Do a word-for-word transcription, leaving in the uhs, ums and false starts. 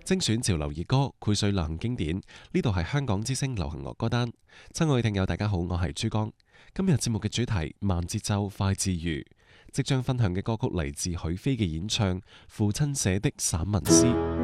精選潮流熱歌，膾萃流行經典。呢度係香港之聲流行樂歌單。親愛嘅聽友，大家好，我係珠江。今日節目嘅主題慢節奏快自愈，即將分享嘅歌曲嚟自許飛嘅演唱《父親寫的散文詩》。